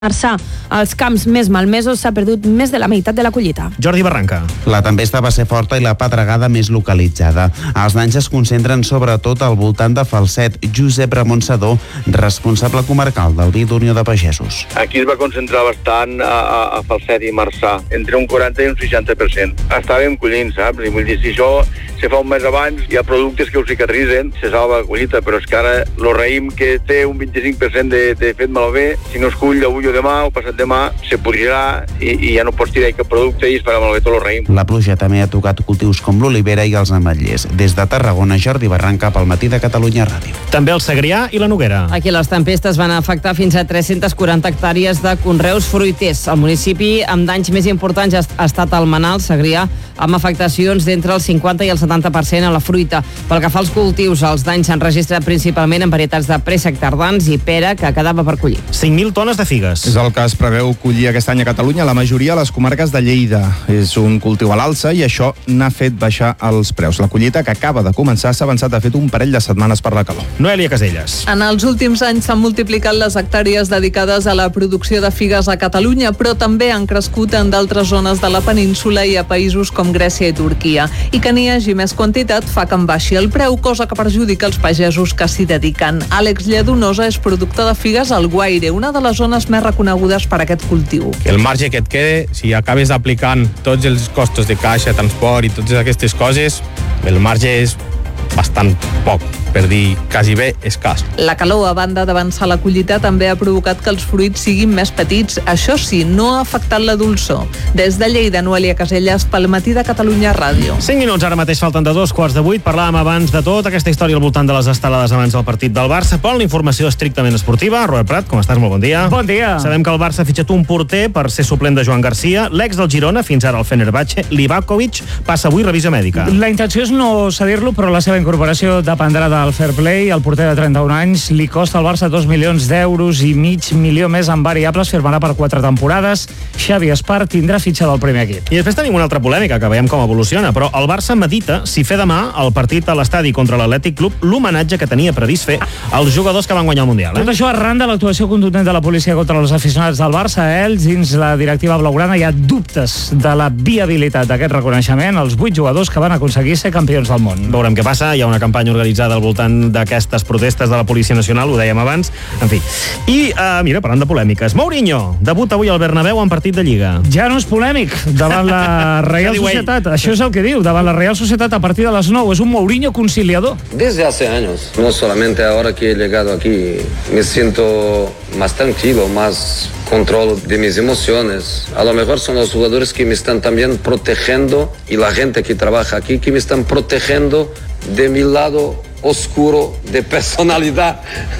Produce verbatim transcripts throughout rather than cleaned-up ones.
Marçà, als camps més malmesos s'ha perdut més de la meitat de la collita. Jordi Barranca. La tempesta va ser forta i la pedregada més localitzada. Els danys es concentren sobretot al voltant de Falset. Josep Ramon Sedó, responsable comarcal del vi d'Unió de Pagesos. Aquí es va concentrar bastant a, a, a Falset i Marçà, entre un quaranta i un seixanta per cent. Estàvem collint, saps? I vull dir, si això se fa un mes abans, hi ha productes que ho cicatritzen, se salva la collita, però és que ara el raïm que té un vint-i-cinc per cent de, de fet malbé, si no es cull avui o demà o passat demà, se podrirà i, i ja no pots tirar cap producte i es farà malbé tot el raïm. La pluja també ha tocat cultius com l'olivera i els ametllers. Des de Tarragona, Jordi Barranca, pel Matí de Catalunya Ràdio. També el Segrià i la Noguera. Aquí les tempestes van afectar fins a tres-centes quaranta hectàrees de conreus fruiters. El municipi amb danys més importants ha estat el Manal, Segrià, amb afectacions d'entre el cinquanta i el setanta per cent a la fruita. Pel que fa als cultius, els danys s'han registrat principalment en varietats de préssec tardans i pera que quedava per collir. cinc mil tones de figues. És el que es preveu collir aquest any a Catalunya, la majoria a les comarques de Lleida. És un cultiu a l'alça i això n'ha fet baixar els preus. La collita, que acaba de començar, s'ha avançat de fet un parell de setmanes per la calor. Noelia Caselles. En els últims anys s'han multiplicat les hectàrees dedicades a la producció de figues a Catalunya, però també han crescut en d'altres zones de la península i a països com Grècia i Turquia. I que n'hi hagi més quantitat fa que en baixi el preu, cosa que perjudica els pagesos que s'hi dediquen. Àlex Lladonosa és productor de figues al Guaire, una de les zones més reconegudes per aquest cultiu. El marge que et quede, si acabes aplicant tots els costos de caixa, transport i totes aquestes coses, el marge és bastant poc, per dir quasi bé escàs. La calor, a banda d'avançar la collita, també ha provocat que els fruits siguin més petits. Això sí, no ha afectat la dolçor. Des de Lleida, Noelia Caselles, pel Matí de Catalunya Ràdio. cinc minuts, ara mateix falten de dos quarts de vuit. Parlàvem abans de tota aquesta història al voltant de les estelades abans del partit del Barça. Però la informació estrictament esportiva. Robert Prat, com estàs? Molt bon dia. Bon dia. Sabem que el Barça ha fitxat un porter per ser suplent de Joan Garcia. L'ex del Girona, fins ara el Fenerbahçe, Livakovic, passa avui revisió mèdica. La intenció és no cedir-lo, però la seva incorporació dependrà del fair play. El porter de trenta-un anys li costa al Barça dos milions d'euros i mig milió més en variables. Firmarà per quatre temporades. Xavi Espart tindrà fitxa del primer equip. I després tenim una altra polèmica, que veiem com evoluciona, però el Barça medita si fer demà el partit a l'estadi contra l'Atlètic Club l'homenatge que tenia previst fer als jugadors que van guanyar el Mundial. Eh? Tot això arran de l'actuació contundent de la policia contra els aficionats del Barça. Ells, dins la directiva blaugrana, hi ha dubtes de la viabilitat d'aquest reconeixement als vuit jugadors que van aconseguir ser campions del món. Veurem què passa. Hi ha una campanya organitzada al voltant d'aquestes protestes de la Policia Nacional, ho dèiem abans. En fi. I, uh, mira, parlant de polèmiques, Mourinho debuta avui al Bernabéu en partit de Lliga. Ja no és polèmic davant la Real Societat. Això és el que diu, davant la Real Societat a partir de les nou. És un Mourinho conciliador. Desde hace años, no solamente ahora que he llegado aquí, me siento más tranquilo, más control de mis emociones. A lo mejor son los jugadores que me están también protegiendo y la gente que trabaja aquí que me están protegiendo de mi lado oscuro de personalitat.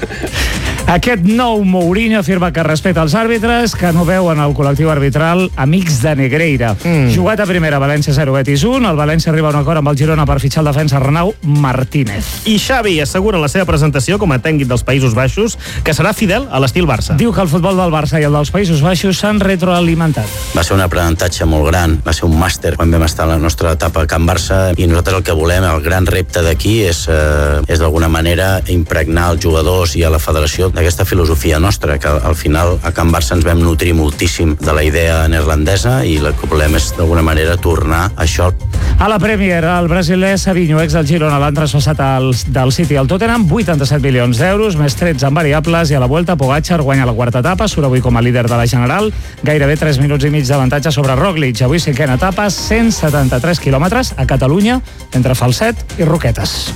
Aquest nou Mourinho afirma que respecta els àrbitres, que no veuen el col·lectiu arbitral amics de Negreira. Mm. Jugat a primera, València zero, Betis un. El València arriba a un acord amb el Girona per fitxar el defensa Renau Martínez. I Xavi assegura en la seva presentació com a tècnic dels Països Baixos que serà fidel a l'estil Barça. Diu que el futbol del Barça i el dels Països Baixos s'han retroalimentat. Va ser un aprenentatge molt gran, va ser un màster quan vam estar a la nostra etapa a Can Barça, i nosaltres el que volem, el gran repte d'aquí és, eh, és d'alguna manera impregnar els jugadors i a la federació d'aquesta filosofia nostra, que al final a Can Barça ens vam nutrir moltíssim de la idea neerlandesa i el que volem és d'alguna manera tornar a això. A la Premier, el brasiler Savinho, ex del Girona, l'han traspassat al, del City al Tottenham, vuitanta-set milions d'euros, més tretze en variables, i a la Vuelta Pogačar guanya la quarta etapa, surt avui com a líder de la General, gairebé tres minuts i mig d'avantatge sobre Roglic. Avui cinquena etapa, cent setanta-tres quilòmetres a Catalunya, entre Falset i Roquetes.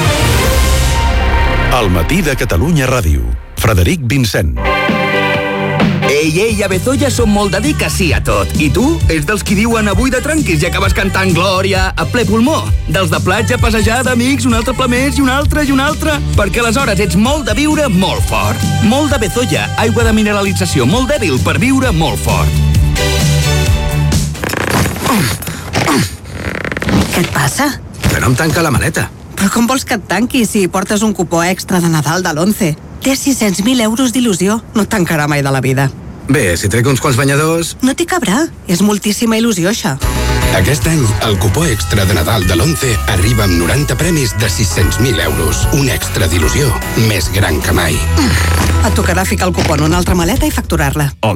El Matí de Catalunya Ràdio. Frederic Vincent. Ei, ei, a Bezoya som molt de dir que sí a tot. I tu? Ets dels qui diuen avui de tranquis i acabes cantant Glòria a ple pulmó. Dels de platja, passejar, d'amics, un altre ple més i un altre i un altre. Perquè aleshores ets molt de viure molt fort. Molt de Bezoya, aigua de mineralització molt dèbil per viure molt fort. Què et passa? Que no em tanca la maleta. Però com vols que et tanqui si portes un cupó extra de Nadal de l'Once? Té sis-cents mil euros d'il·lusió. No et tancarà mai de la vida. Bé, si trec uns quants banyadors... No t'hi cabrà. És moltíssima il·lusió, això. Aquest any, el cupó extra de Nadal de l'Once arriba amb noranta premis de sis-cents mil euros. Un extra d'il·lusió més gran que mai. Et tocarà ficar el cupó en una altra maleta i facturar-la.